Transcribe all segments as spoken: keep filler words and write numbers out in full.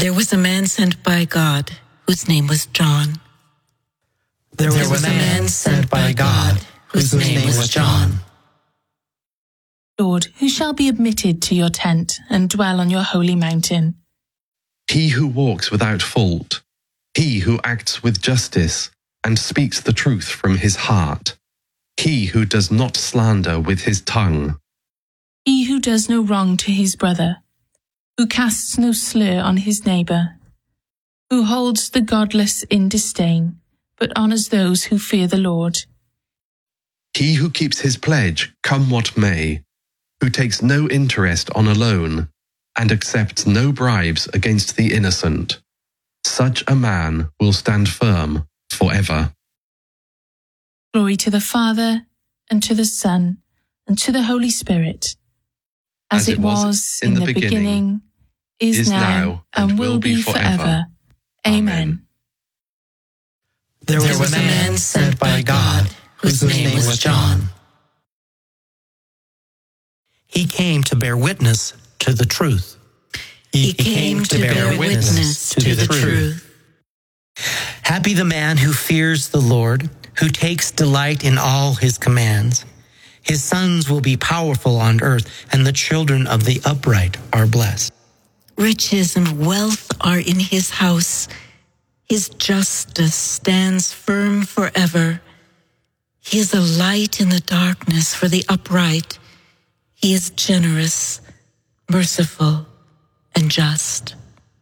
There was a man sent by God, whose name was John. There was, there was a man sent by God, whose name was John. Lord, who shall be admitted to your tent and dwell on your holy mountain? He who walks without fault, he who acts with justice and speaks the truth from his heart, he who does not slander with his tongue. He who does no wrong to his brother, who casts no slur on his neighbour, who holds the godless in disdain, but honours those who fear the Lord. He who keeps his pledge, come what may, who takes no interest on a loan, and accepts no bribes against the innocent. Such a man will stand firm forever. Glory to the Father, and to the Son, and to the Holy Spirit, as, as it was, was in, in the, the beginning, beginning is, is now, now, and, and will be forever. forever. Amen. There was, there was a man sent by God, whose name was John. He came to bear witness to the truth. He, he came, came to bear, bear witness to, to the, the truth. truth. Happy the man who fears the Lord, who takes delight in all his commands. His sons will be powerful on earth, and the children of the upright are blessed. Riches and wealth are in his house. His justice stands firm forever. He is a light in the darkness for the upright. He is generous, merciful, and just.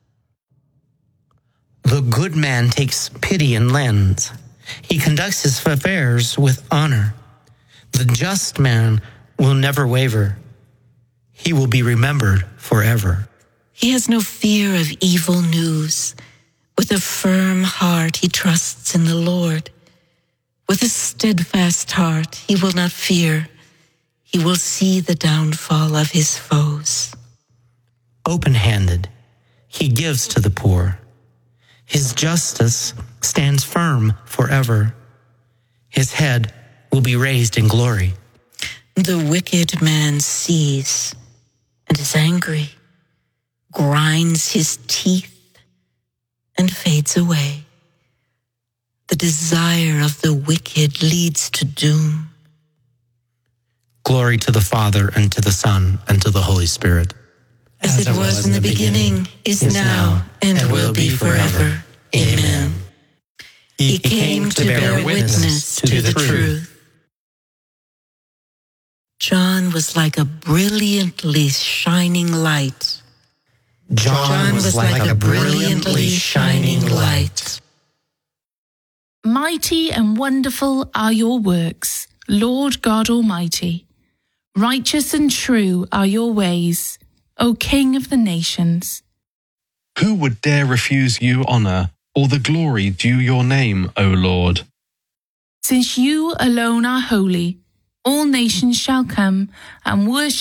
The good man takes pity and lends. He conducts his affairs with honor. The just man will never waver. He will be remembered forever. He has no fear of evil news. With a firm heart he trusts in the Lord. With a steadfast heart he will not fear. He will see the downfall of his foes. Open-handed, he gives to the poor. His justice stands firm forever. His head will be raised in glory. The wicked man sees and is angry, grinds his teeth, and fades away. The desire of the wicked leads to doom. Glory to the Father, and to the Son, and to the Holy Spirit. As, As it was, was in the beginning, beginning is, is now, and, and will be forever. Amen. He came to bear witness to the truth. John was like a brilliantly shining light. John, John was, was like, like a brilliantly shining light. Mighty and wonderful are your works, Lord God Almighty. Righteous and true are your ways, O King of the nations. Who would dare refuse you honour, or the glory due your name, O Lord? Since you alone are holy, all nations shall come and worship